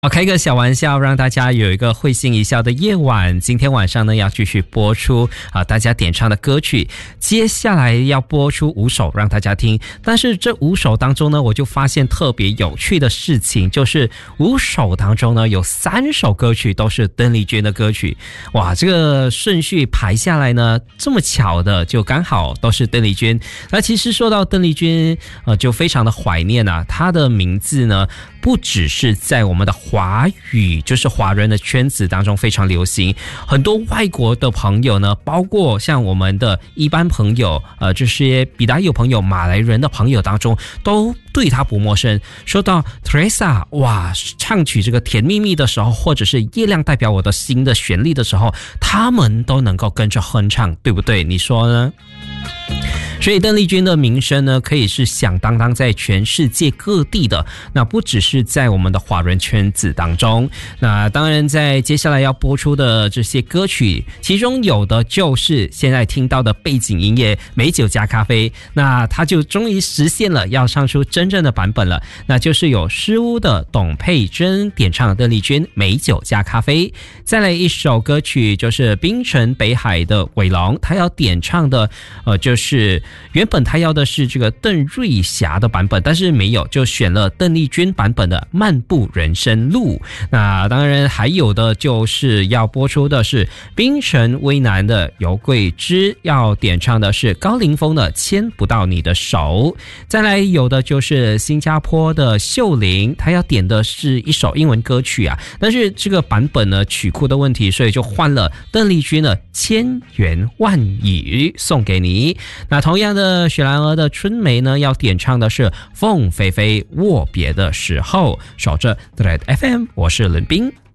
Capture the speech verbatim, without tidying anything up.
好，开个小玩笑，让大家有一个会心一笑的夜晚。今天晚上呢，要继续播出啊大家点唱的歌曲。接下来要播出五首让大家听，但是这五首当中呢，我就发现特别有趣的事情，就是五首当中呢，有三首歌曲都是邓丽君的歌曲。哇，这个顺序排下来呢，这么巧的，就刚好都是邓丽君。那其实说到邓丽君，呃，就非常的怀念啊，她的名字呢，不只是在我们的华语，就是华人的圈子当中非常流行，很多外国的朋友呢，包括像我们的一般朋友，呃，这些比达友朋友、马来人的朋友当中，都对他不陌生。说到 Teresa， 哇，唱曲这个甜蜜蜜的时候，或者是月亮代表我的心的旋律的时候，他们都能够跟着哼唱，对不对？你说呢？所以邓丽君的名声呢，可以是响当当在全世界各地的，那不只是在我们的华人圈子当中。那当然在接下来要播出的这些歌曲，其中有的就是现在听到的背景音乐美酒加咖啡，那它就终于实现了要唱出真正的版本了，那就是有诗屋的董佩珍点唱邓丽君美酒加咖啡。再来一首歌曲就是冰城北海的伟龙，他要点唱的呃就是原本他要的是这个邓瑞霞的版本，但是没有，就选了邓丽君版本的《漫步人生路》。那当然还有的就是要播出的是槟城威南的尤桂芝要点唱的是高凌风的《牵不到你的手》。再来有的就是新加坡的秀玲，她要点的是一首英文歌曲啊，但是这个版本呢曲库的问题，所以就换了邓丽君的《千言万语》送给你。那同样的，雪兰莪的春梅呢要点唱的是凤飞飞握别的时候。守着 Thread F M， 我是伦斌。